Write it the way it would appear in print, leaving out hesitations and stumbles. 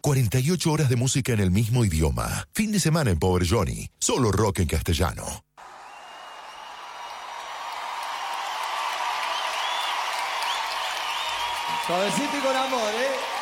48 horas de música en el mismo idioma. Fin de semana en Power Johnny. Solo rock en castellano. Suavecito y con amor, ¿eh?